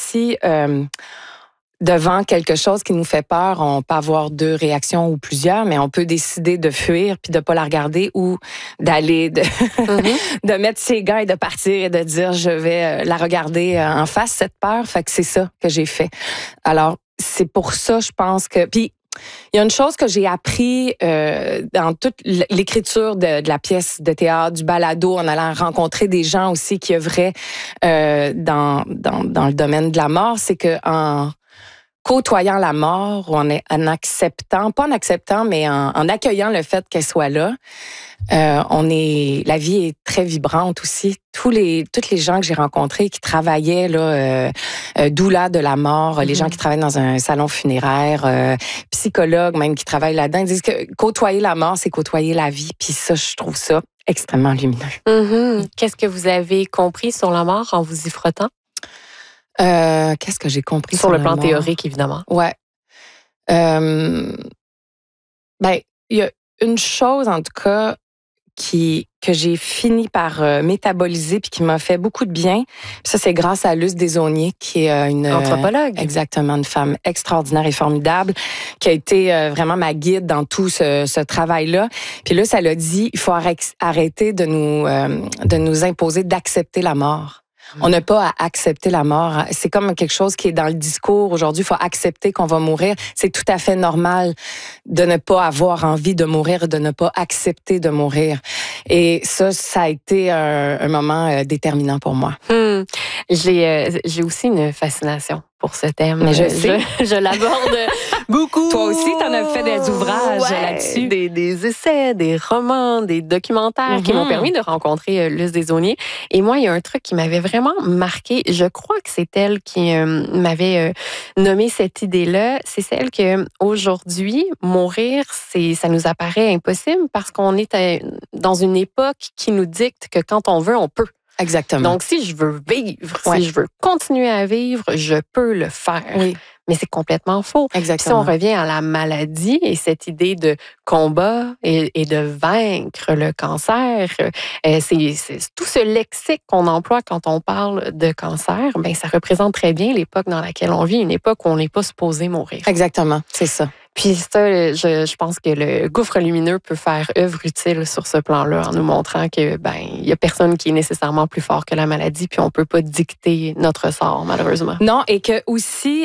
aussi devant quelque chose qui nous fait peur, on peut avoir 2 réactions ou plusieurs, mais on peut décider de fuir puis de pas la regarder ou d'aller, de mettre ses gants et de partir et de dire je vais la regarder en face, cette peur. Fait que c'est ça que j'ai fait. Alors, c'est pour ça, je pense que... Puis, il y a une chose que j'ai appris dans toute l'écriture de la pièce de théâtre, du balado, en allant rencontrer des gens aussi qui œuvraient dans le domaine de la mort, c'est que en côtoyant la mort ou en acceptant, pas en acceptant, mais en accueillant le fait qu'elle soit là, la vie est très vibrante aussi. Toutes les gens que j'ai rencontrés qui travaillaient là, doula de la mort, les gens qui travaillent dans un salon funéraire, psychologues même qui travaillent là-dedans, ils disent que côtoyer la mort, c'est côtoyer la vie. Puis ça, je trouve ça extrêmement lumineux. Qu'est-ce que vous avez compris sur la mort en vous y frottant? Qu'est-ce que j'ai compris sur le plan théorique, évidemment? Ouais. Ben, il y a une chose, en tout cas, que j'ai fini par métaboliser puis qui m'a fait beaucoup de bien. Puis ça, c'est grâce à Luce Desaulniers, qui est une... anthropologue. Exactement, une femme extraordinaire et formidable, qui a été vraiment ma guide dans tout ce travail-là. Puis Luce, elle a dit, il faut arrêter de nous imposer d'accepter la mort. On n'a pas à accepter la mort. C'est comme quelque chose qui est dans le discours aujourd'hui. Il faut accepter qu'on va mourir. C'est tout à fait normal de ne pas avoir envie de mourir, de ne pas accepter de mourir. Et ça a été un moment déterminant pour moi. J'ai aussi une fascination pour ce thème. Mais je l'aborde beaucoup. Toi aussi, t'en as fait des ouvrages là-dessus. Des essais, des romans, des documentaires qui m'ont permis de rencontrer Luce Desaulniers. Et moi, il y a un truc qui m'avait vraiment marqué. Je crois que c'est elle qui m'avait nommé cette idée-là. C'est celle que aujourd'hui, mourir, ça nous apparaît impossible parce qu'on est dans une époque qui nous dicte que quand on veut, on peut. Exactement. Donc, si je veux vivre, si je veux continuer à vivre, je peux le faire. Oui. Mais c'est complètement faux. Exactement. Si on revient à la maladie et cette idée de combat et de vaincre le cancer, c'est tout ce lexique qu'on emploie quand on parle de cancer, ben ça représente très bien l'époque dans laquelle on vit, une époque où on n'est pas supposé mourir. Exactement, c'est ça. Puis ça, je pense que le gouffre lumineux peut faire œuvre utile sur ce plan-là en nous montrant que il y a personne qui est nécessairement plus fort que la maladie, puis on peut pas dicter notre sort malheureusement. Non, et que aussi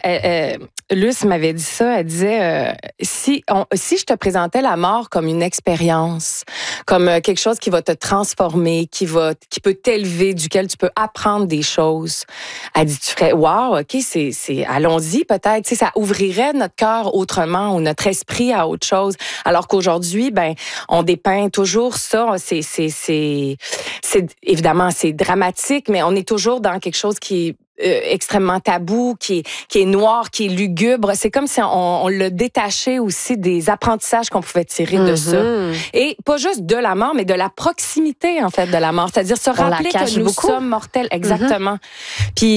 Luce m'avait dit ça, elle disait si je te présentais la mort comme une expérience, comme quelque chose qui va te transformer, qui peut t'élever, duquel tu peux apprendre des choses. Elle dit tu ferais wow, OK, c'est allons-y peut-être, tu sais, ça ouvrirait notre cœur autrement ou notre esprit à autre chose. Alors qu'aujourd'hui, on dépeint toujours ça. C'est évidemment, c'est dramatique, mais on est toujours dans quelque chose qui est extrêmement tabou, qui est noir, qui est lugubre. C'est comme si on l'a détaché aussi des apprentissages qu'on pouvait tirer de ça. Et pas juste de la mort, mais de la proximité, en fait, de la mort. C'est-à-dire se rappeler que nous sommes mortels. Exactement. Puis,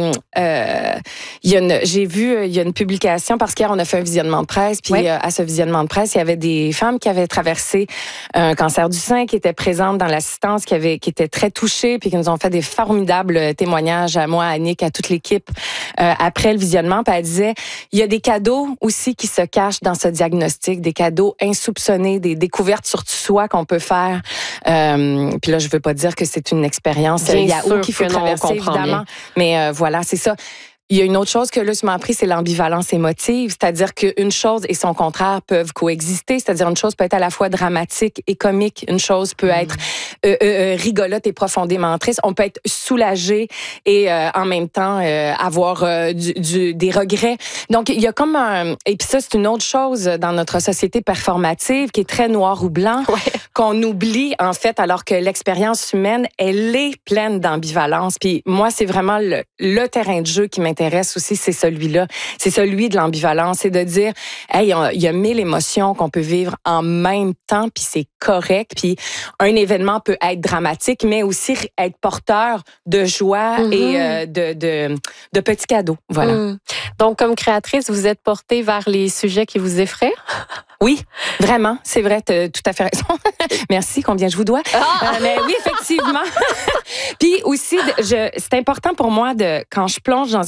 j'ai vu, il y a une publication, parce qu'hier, on a fait un visionnement de presse, puis à ce visionnement de presse, il y avait des femmes qui avaient traversé un cancer du sein, qui étaient présentes dans l'assistance, qui étaient très touchées, puis qui nous ont fait des formidables témoignages à moi, à Annick, à toute l'équipe après le visionnement. Puis elle disait, il y a des cadeaux aussi qui se cachent dans ce diagnostic, des cadeaux insoupçonnés, des découvertes sur soi qu'on peut faire. Puis là, je veux pas dire que c'est une expérience Yahoo qu'il faut traverser, évidemment. Mais voilà, c'est ça. Il y a une autre chose que Luce m'a appris, c'est l'ambivalence émotive. C'est-à-dire qu'une chose et son contraire peuvent coexister. C'est-à-dire une chose peut être à la fois dramatique et comique. Une chose peut être rigolote et profondément triste. On peut être soulagé et en même temps avoir des regrets. Donc, il y a comme et puis ça, c'est une autre chose dans notre société performative qui est très noir ou blanc, qu'on oublie en fait, alors que l'expérience humaine, elle est pleine d'ambivalence. Puis moi, c'est vraiment le terrain de jeu qui m'intéresse aussi, c'est celui-là. C'est celui de l'ambivalence. C'est de dire, hey, il y a 1000 émotions qu'on peut vivre en même temps, puis c'est correct. Puis un événement peut être dramatique, mais aussi être porteur de joie et de petits cadeaux. Voilà. Donc, comme créatrice, vous êtes portée vers les sujets qui vous effraient? Oui, vraiment, c'est vrai, tu as tout à fait raison. Merci, combien je vous dois. Mais oui, effectivement. Puis aussi, c'est important pour moi quand je plonge dans